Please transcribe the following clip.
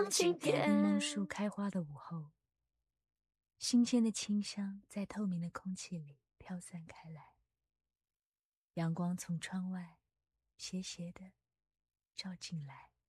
晴天。 柠檬树开花的午后，新鲜的清香在透明的空气里飘散开来，阳光从窗外斜斜地照进来。